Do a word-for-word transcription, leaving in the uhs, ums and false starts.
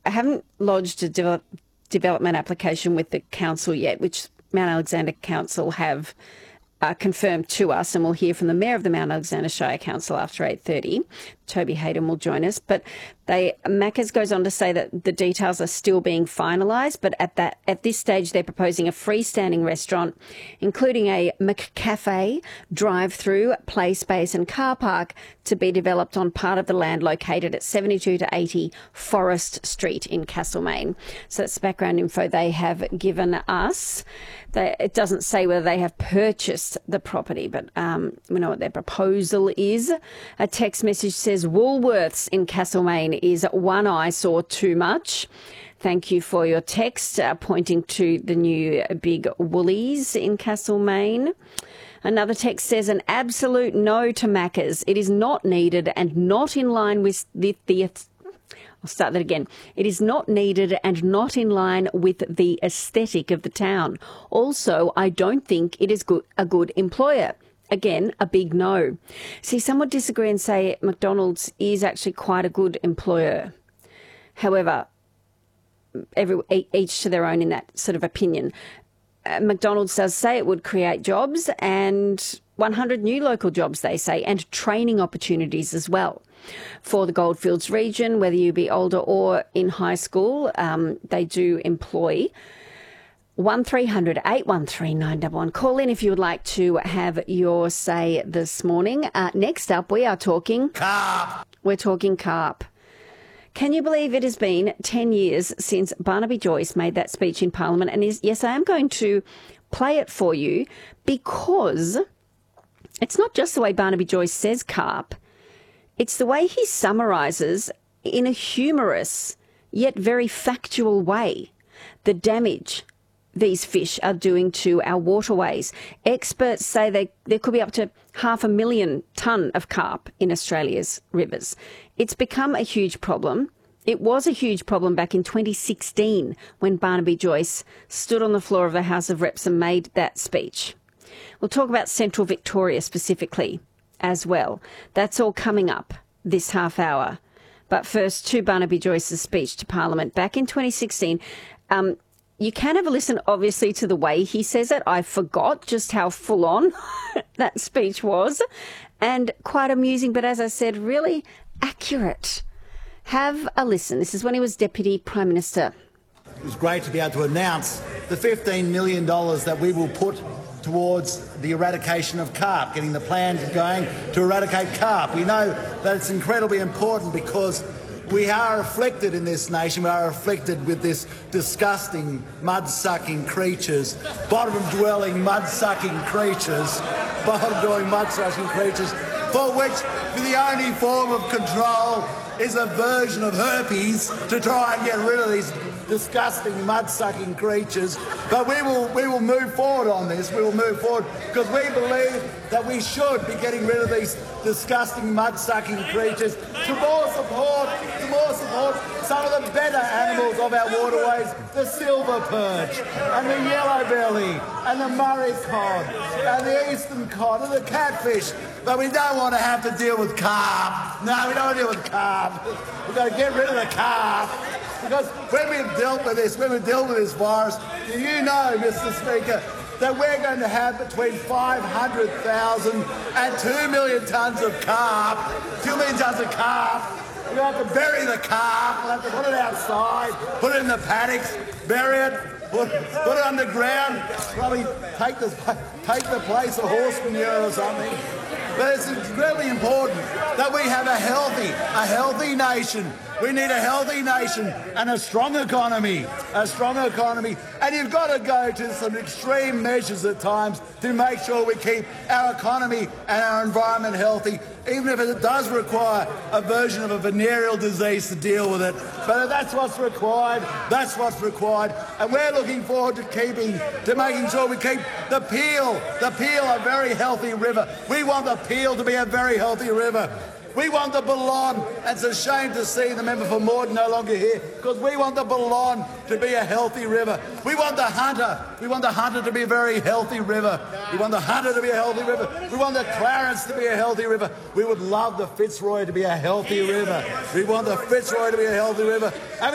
I haven't lodged a de- development application with the council yet, which Mount Alexander Council have uh, confirmed to us, and we'll hear from the Mayor of the Mount Alexander Shire Council after eight thirty. Toby Hayden will join us. But they Macca's goes on to say that the details are still being finalised, but at that at this stage they're proposing a freestanding restaurant, including a McCafe, drive-through, play space and car park to be developed on part of the land located at seventy-two to eighty Forest Street in Castlemaine. So that's the background info they have given us. They, it doesn't say whether they have purchased the property, but um, we know what their proposal is. A text message says Woolworths in Castlemaine is one eyesore too much. Thank you for your text, uh, pointing to the new big Woolies in Castlemaine. Another text says an absolute no to Macca's. It is not needed and not in line with the... the I'll start that again. It is not needed and not in line with the aesthetic of the town. Also, I don't think it is good, a good employer. Again, a big no. See, some would disagree and say McDonald's is actually quite a good employer. However, every, each to their own in that sort of opinion. Uh, McDonald's does say it would create jobs and one hundred new local jobs, they say, and training opportunities as well. For the Goldfields region, whether you be older or in high school, um, they do employ. one three hundred eight one three nine one one. Call in if you would like to have your say this morning. Uh, next up, we are talking... Carp. We're talking carp. Can you believe it has been ten years since Barnaby Joyce made that speech in Parliament? And is, yes, I am going to play it for you because it's not just the way Barnaby Joyce says carp. It's the way he summarises in a humorous yet very factual way the damage these fish are doing to our waterways. Experts say they, there could be up to half a million tonne of carp in Australia's rivers. It's become a huge problem. It was a huge problem back in twenty sixteen when Barnaby Joyce stood on the floor of the House of Reps and made that speech. We'll talk about Central Victoria specifically as well. That's all coming up this half hour. But first, to Barnaby Joyce's speech to Parliament back in twenty sixteen. Um, you can have a listen, obviously, to the way he says it. I forgot just how full-on that speech was, and quite amusing, but as I said, really accurate. Have a listen. This is when he was Deputy Prime Minister. It was great to be able to announce the fifteen million dollars that we will put towards the eradication of carp, getting the plans going to eradicate carp. We know that it's incredibly important because we are afflicted in this nation, we are afflicted with this disgusting mud-sucking creatures, bottom-dwelling mud-sucking creatures, bottom-dwelling mud-sucking creatures, for which the only form of control is a version of herpes to try and get rid of these disgusting mud-sucking creatures. But we will we will move forward on this. We will move forward because we believe that we should be getting rid of these disgusting mud-sucking creatures to more support, to more support some of the better animals of our waterways, the silver perch and the yellow belly and the Murray cod and the eastern cod and the catfish. But we don't want to have to deal with carp. No, we don't want to deal with carp. We've got to get rid of the carp. Because when we've dealt with this, when we've dealt with this virus, you know, Mister Speaker, that we're going to have between five hundred thousand and two million tonnes of carp, two million tonnes of carp. We're going to have to bury the carp, we'll have to put it outside, put it in the paddocks, bury it, put, put it underground, probably take the, take the place of horse manure or something. But it's incredibly important that we have a healthy, a healthy nation. We need a healthy nation and a strong economy, a strong economy. And you've got to go to some extreme measures at times to make sure we keep our economy and our environment healthy, even if it does require a version of a venereal disease to deal with it. But if that's what's required, that's what's required. And we're looking forward to keeping, to making sure we keep the Peel, the Peel a very healthy river. We want the Peel to be a very healthy river. We want the Balonne, and it's a shame to see the member for Morden no longer here, because we want the Balonne to be a healthy river. We want the Hunter, we want the Hunter to be a very healthy river. We want the Hunter to be a healthy river. We want the Clarence to be a healthy river. We would love the Fitzroy to be a healthy river. We want the Fitzroy to be a healthy river. And